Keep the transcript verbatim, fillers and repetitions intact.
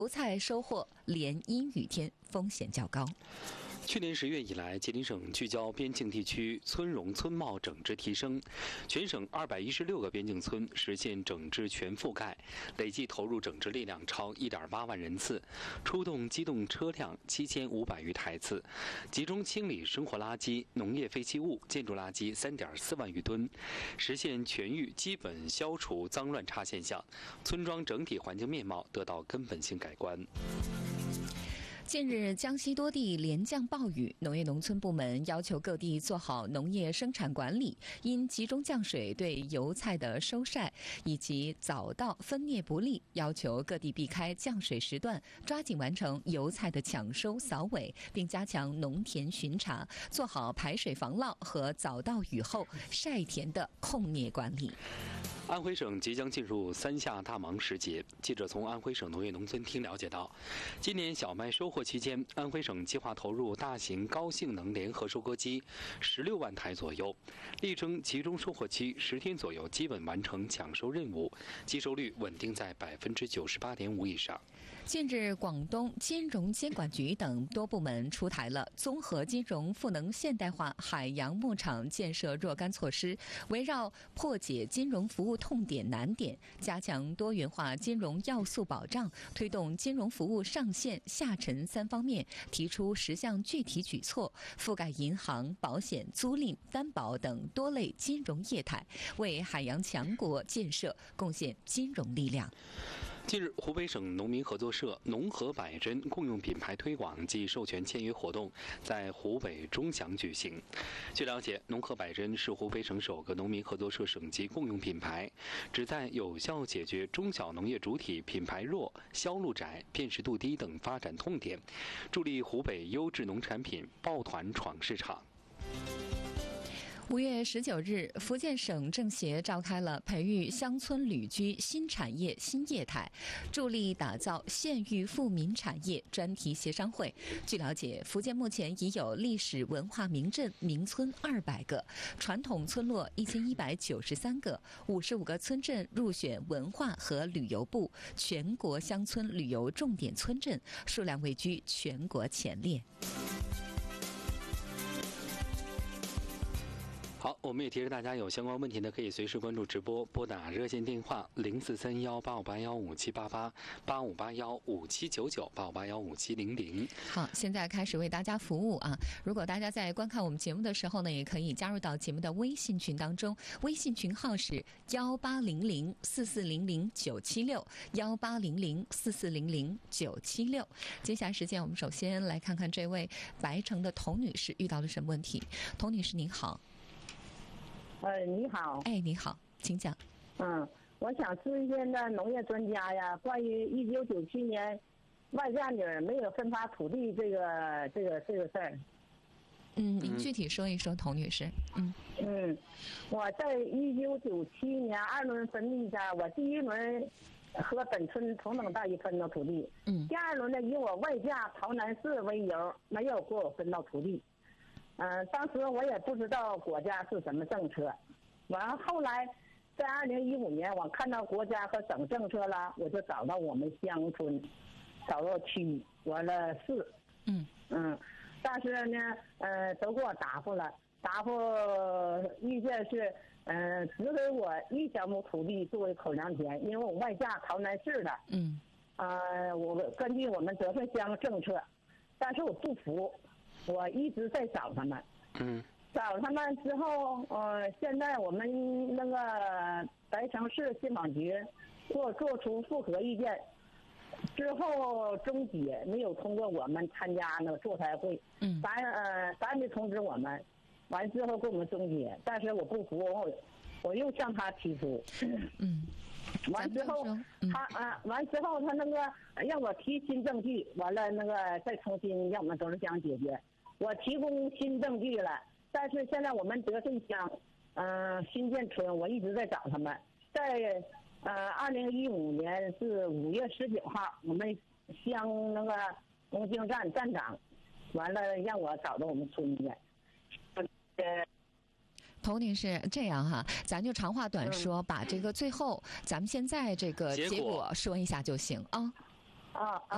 油菜收获连阴雨天，风险较高。 去年十月以来，吉林省聚焦边境地区村容村貌整治提升，全省二百一十六个边境村实现整治全覆盖，累计投入整治力量超一点八万人次，出动机动车辆七千五百余台次，集中清理生活垃圾、农业废弃物、建筑垃圾三点四万余吨，实现全域基本消除脏乱差现象，村庄整体环境面貌得到根本性改观。 近日，江西多地连降暴雨，农业农村部门要求各地做好农业生产管理，因集中降水对油菜的收晒以及早稻分蘖不利，要求各地避开降水时段，抓紧完成油菜的抢收扫尾，并加强农田巡查，做好排水防涝和早稻雨后晒田的控蘖管理。 安徽省即将进入三夏大忙时节，记者从安徽省农业农村厅了解到，今年小麦收获期间，安徽省计划投入大型高性能联合收割机十六万台左右，力争集中收获期十天左右基本完成抢收任务，计收率稳定在百分之九十八点五以上。 近日，广东金融监管局等多部门出台了综合金融赋能现代化海洋牧场建设若干措施，围绕破解金融服务痛点难点，加强多元化金融要素保障，推动金融服务上线下沉三方面，提出十项具体举措，覆盖银行、保险、租赁、担保等多类金融业态，为海洋强国建设贡献金融力量。 近日，湖北省农民合作社农和百珍共用品牌推广暨授权签约活动在湖北钟祥举行。据了解，农和百珍是湖北省首个农民合作社省级共用品牌，旨在有效解决中小农业主体品牌弱、销路窄、辨识度低等发展痛点，助力湖北优质农产品抱团闯市场。 五月十九日，福建省政协召开了培育乡村旅居新产业新业态，助力打造县域富民产业专题协商会。据了解，福建目前已有历史文化名镇名村二百个，传统村落一千一百九十三个，五十五个村镇入选文化和旅游部全国乡村旅游重点村镇，数量位居全国前列。 好，我们也提示大家，有相关问题呢，可以随时关注直播，拨打热线电话零四三幺八五八幺五七八八八五八幺五七九九八五八幺五七零零。 好，现在开始为大家服务啊！如果大家在观看我们节目的时候呢，也可以加入到节目的微信群当中，微信群号是幺八零零四四零零九七六幺八零零四四零零九七六。接下来时间，我们首先来看看这位白城的童女士遇到了什么问题。童女士您好。 呃，你好。 哎，你好，请讲。 嗯，我想咨询的农业专家呀，关于一九九七年外嫁女没有分发土地这个这个这个事儿。 嗯，您具体说一说，童女士。嗯嗯，我在一九九七年二轮分地下，我第一轮和本村同等大一分到土地。 嗯。 第二轮呢，以我外嫁朝南市为由，没有给我分到土地。嗯、呃，当时我也不知道国家是什么政策，完后来在二零一五年，我看到国家和省政策了，我就找到我们乡村，找到区，完了市， 嗯嗯，但是呢，呃，都给我答复了，答复意见是，呃，只给我一小亩土地作为口粮田，因为我外嫁朝南市的， 嗯， 呃，我根据我们德顺乡政策，但是我不服。我一直在找他们， 嗯， 找他们之后，呃，现在我们那个白城市信访局给我做出复核意见，之后终结，没有通过我们参加那个座谈会， 嗯， 咱呃咱没通知我们，完之后给我们终结，但是我不服，我我又向他提出， 嗯。 完之后，他啊，完之后他那个让我提新证据，完了那个再重新让我们德顺乡解决。我提供新证据了，但是现在我们德顺乡，嗯、呃，新建村，我一直在找他们。在呃，二零一五年是五月十九号，我们乡那个龙井站站长，完了让我找到我们村去。呃。 童女士，这样哈，咱就长话短说，嗯、把这个最后咱们现在这个结果说一下就行啊。 啊啊。